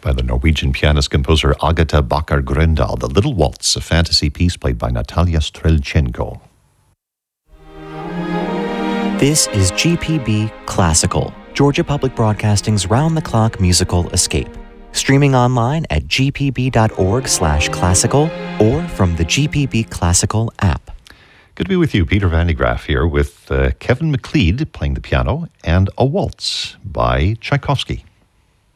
by the Norwegian pianist-composer Agata Bakker-Grøndal, The Little Waltz, a fantasy piece played by Natalia Strelchenko. This is GPB Classical, Georgia Public Broadcasting's round-the-clock musical escape. Streaming online at gpb.org/classical or from the GPB Classical app. Good to be with you. Peter Van de Graaff here with Kevin MacLeod playing the piano and a waltz by Tchaikovsky.